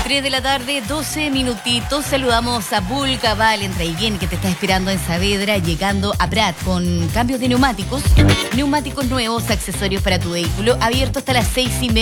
3 de la tarde, 12 minutitos. Saludamos a Vulcaval en Traiguén, que te está esperando en Saavedra, llegando a Prat con cambios de neumáticos nuevos, accesorios para tu vehículo, abierto hasta las 6:30.